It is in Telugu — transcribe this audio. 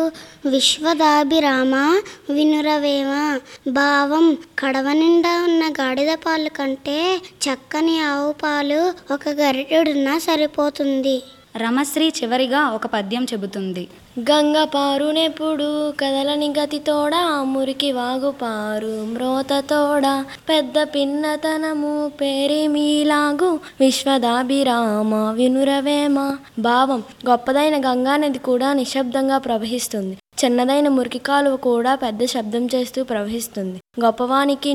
విశ్వదాభిరామ వినురవేమ. భావం: కడవ నిండా ఉన్న గాడిద పాలు కంటే చక్కని ఆవు పాలు ఒక గరిటెడున్నా సరిపోతుంది. రమశ్రీ చివరిగా ఒక పద్యం చెబుతుంది. గంగ పారునెప్పుడు కదలని గతితోడ, మురికి వాగు పారు మ్రోతతోడ, పెద్ద పిన్నతనము పేరేమీలాగు, విశ్వదాభిరామ వినురవేమ. భావం: గొప్పదైన గంగా నది కూడా నిశ్శబ్దంగా ప్రవహిస్తుంది. చిన్నదైన మురికి కాలువ కూడా పెద్ద శబ్దం చేస్తూ ప్రవహిస్తుంది. గొప్పవానికి